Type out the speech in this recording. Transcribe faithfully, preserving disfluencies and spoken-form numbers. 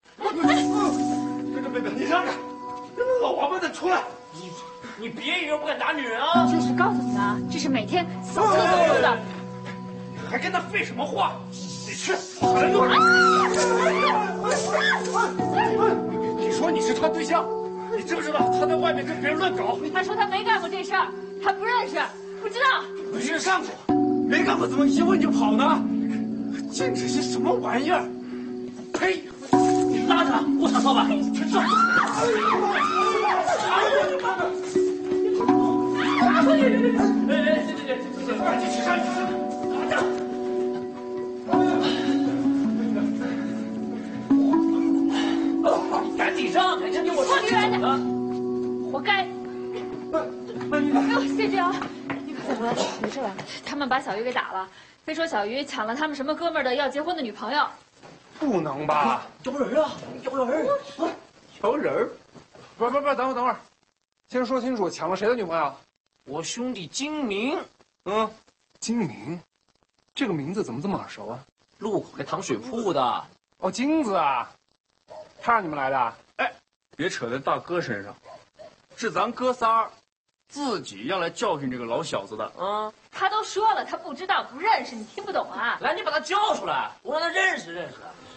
别别别，你让开！老王八蛋，出来！ 你你别以为我不敢打女人啊！ 就是告诉你们啊，这是每天扫厕所用的。 还跟他废什么话？你去，好人多。你说你是他对象，你知不知道他在外面跟别人乱搞？ 他说他没干过这事儿，他不认识，不知道。 没人干过，没干过怎么一问就跑呢？净这些什么玩意儿？呸！ 你拉着他，我抢扫把。去上。哎哎，这这这，赶紧去上去！拿着。赶紧上，还真给我臭女人的，活该！哎呦，谢姐啊，你可怎么了？没事吧？他们把小鱼给打了，非说小鱼抢了他们什么哥们儿的要结婚的女朋友。 不能吧？ 摇人啊，摇人啊， 摇人！不是不是不是，等会儿等会儿，先说清楚抢了谁的女朋友？ 我兄弟金明。 嗯，金明，这个名字怎么这么耳熟啊？ 路口那糖水铺的。 哦，金子啊，他让你们来的？ 哎，别扯在大哥身上，是咱哥仨自己要来教训这个老小子的。 嗯， 他都说了，他不知道不认识，你听不懂啊？ 来，你把他叫出来，我让他认识认识。